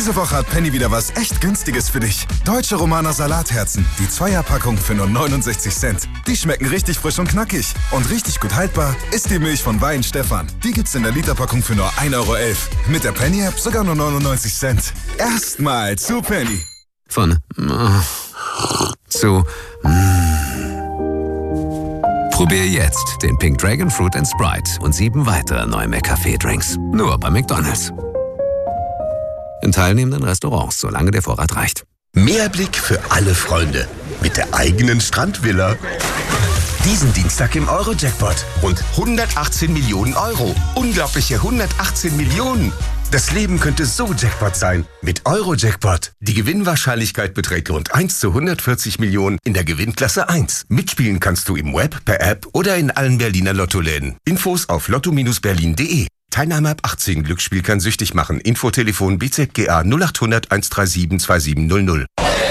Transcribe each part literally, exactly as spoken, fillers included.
Diese Woche hat Penny wieder was echt Günstiges für dich. Deutsche Romaner Salatherzen. Die Zweierpackung für nur neunundsechzig Cent. Die schmecken richtig frisch und knackig. Und richtig gut haltbar ist die Milch von Wein Stefan. Die gibt's in der Literpackung für nur ein Euro elf. Mit der Penny-App sogar nur neunundneunzig Cent. Erstmal zu Penny. Von äh, zu mm. Probier jetzt den Pink Dragon Fruit and Sprite und sieben weitere neue McCafé-Drinks. Nur bei McDonald's. In teilnehmenden Restaurants, solange der Vorrat reicht. Mehrblick für alle Freunde. Mit der eigenen Strandvilla. Diesen Dienstag im Euro-Jackpot. Rund hundertachtzehn Millionen Euro. Unglaubliche hundertachtzehn Millionen. Das Leben könnte so Jackpot sein. Mit Euro-Jackpot. Die Gewinnwahrscheinlichkeit beträgt rund eins zu hundertvierzig Millionen in der Gewinnklasse eins. Mitspielen kannst du im Web, per App oder in allen Berliner Lottoläden. Infos auf lotto Bindestrich berlin punkt de. Teilnahme ab achtzehn. Glücksspiel kann süchtig machen. Infotelefon B Z G A null acht hundert eins drei sieben zwei sieben null null.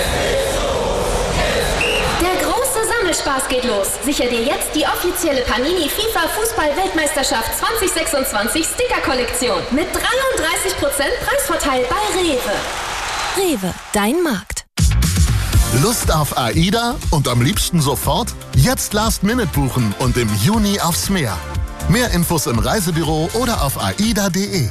Der große Sammelspaß geht los. Sichere dir jetzt die offizielle Panini FIFA Fußball-Weltmeisterschaft zwanzig sechsundzwanzig Sticker-Kollektion. Mit dreiunddreißig Prozent Preisvorteil bei Rewe. Rewe, dein Markt. Lust auf AIDA und am liebsten sofort? Jetzt Last Minute buchen und im Juni aufs Meer. Mehr Infos im Reisebüro oder auf aida punkt de.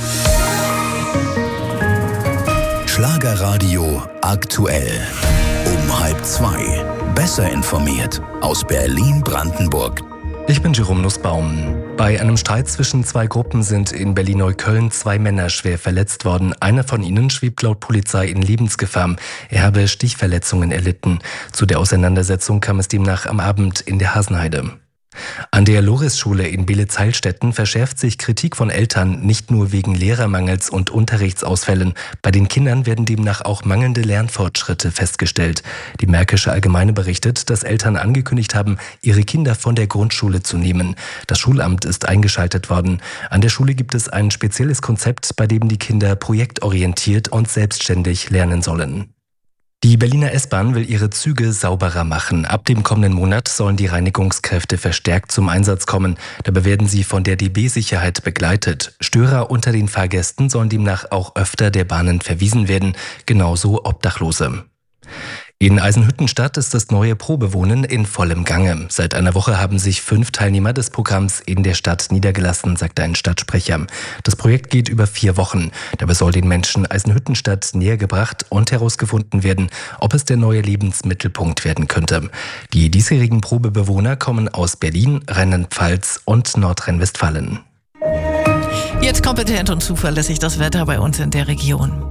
Schlagerradio aktuell. Um halb zwei. Besser informiert aus Berlin-Brandenburg. Ich bin Jerome Nussbaum. Bei einem Streit zwischen zwei Gruppen sind in Berlin-Neukölln zwei Männer schwer verletzt worden. Einer von ihnen schwebt laut Polizei in Lebensgefahr. Er habe Stichverletzungen erlitten. Zu der Auseinandersetzung kam es demnach am Abend in der Hasenheide. An der Loris-Schule in Beelitz-Heilstätten verschärft sich Kritik von Eltern, nicht nur wegen Lehrermangels und Unterrichtsausfällen. Bei den Kindern werden demnach auch mangelnde Lernfortschritte festgestellt. Die Märkische Allgemeine berichtet, dass Eltern angekündigt haben, ihre Kinder von der Grundschule zu nehmen. Das Schulamt ist eingeschaltet worden. An der Schule gibt es ein spezielles Konzept, bei dem die Kinder projektorientiert und selbstständig lernen sollen. Die Berliner S-Bahn will ihre Züge sauberer machen. Ab dem kommenden Monat sollen die Reinigungskräfte verstärkt zum Einsatz kommen. Dabei werden sie von der D B-Sicherheit begleitet. Störer unter den Fahrgästen sollen demnach auch öfter der Bahnen verwiesen werden, genauso Obdachlose. In Eisenhüttenstadt ist das neue Probewohnen in vollem Gange. Seit einer Woche haben sich fünf Teilnehmer des Programms in der Stadt niedergelassen, sagt ein Stadtsprecher. Das Projekt geht über vier Wochen. Dabei soll den Menschen Eisenhüttenstadt näher gebracht und herausgefunden werden, ob es der neue Lebensmittelpunkt werden könnte. Die diesjährigen Probebewohner kommen aus Berlin, Rheinland-Pfalz und Nordrhein-Westfalen. Jetzt kompetent und zuverlässig das Wetter bei uns in der Region.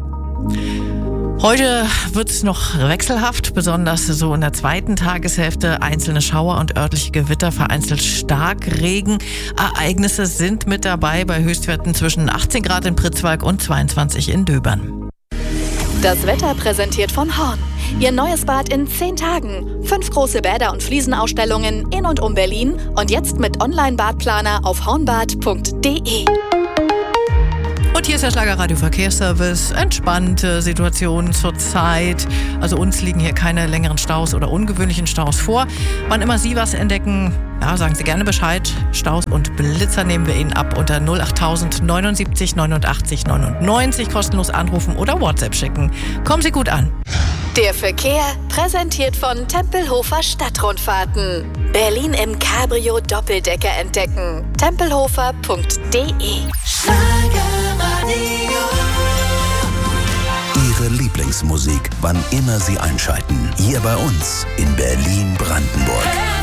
Heute wird es noch wechselhaft, besonders so in der zweiten Tageshälfte. Einzelne Schauer und örtliche Gewitter, vereinzelt Starkregen. Ereignisse sind mit dabei bei Höchstwerten zwischen achtzehn Grad in Pritzwalk und zweiundzwanzig in Döbern. Das Wetter präsentiert von Horn. Ihr neues Bad in zehn Tagen. Fünf große Bäder und Fliesenausstellungen in und um Berlin. Und jetzt mit Online-Badplaner auf hornbad punkt de. Und hier ist der Schlagerradio Verkehrsservice. Entspannte Situation zurzeit. Also uns liegen hier keine längeren Staus oder ungewöhnlichen Staus vor. Wann immer Sie was entdecken, ja, sagen Sie gerne Bescheid. Staus und Blitzer nehmen wir Ihnen ab unter null achttausend neunundsiebzig neunundachtzig neunundneunzig. Kostenlos anrufen oder WhatsApp schicken. Kommen Sie gut an. Der Verkehr präsentiert von Tempelhofer Stadtrundfahrten. Berlin im Cabrio Doppeldecker entdecken. tempelhofer punkt de. Ihre Lieblingsmusik, wann immer Sie einschalten. Hier bei uns in Berlin-Brandenburg.